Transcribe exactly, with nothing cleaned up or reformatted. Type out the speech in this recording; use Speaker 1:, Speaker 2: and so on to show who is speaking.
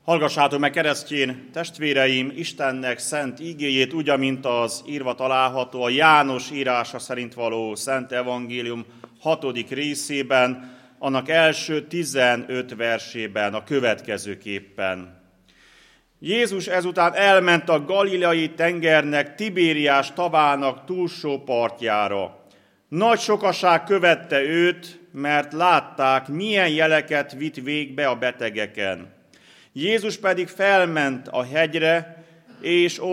Speaker 1: Hallgassátok meg, keresztény testvéreim, Istennek szent ígéjét, úgy, amint az írva található a János írása szerint való Szent Evangélium hatodik részében, annak első tizenöt versében a következőképpen. Jézus ezután elment a galileai tengernek, Tibériás tavának túlsó partjára. Nagy sokaság követte őt, mert látták, milyen jeleket vitt végbe a betegeken. Jézus pedig felment a hegyre, és